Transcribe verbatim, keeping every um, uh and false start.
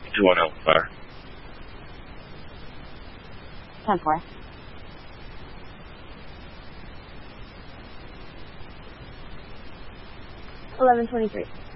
two one zero, fire. ten four. eleven twenty-three.